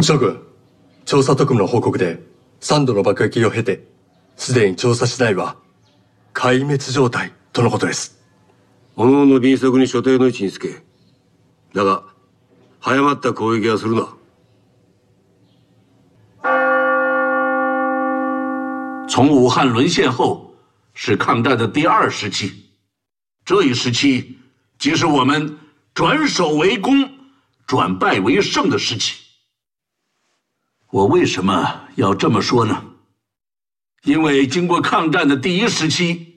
諸君、調査特務の報告で3度の爆撃を経て、すでに調査次第は壊滅状態とのことです。 おのおの便速に所定の位置につけ。だが早まった攻撃はするな。 从武汉沦陷后，是抗战的第2时期。这一时期，即是我们转守为攻、转败为胜的时期。我为什么要这么说呢？因为经过抗战的第1时期，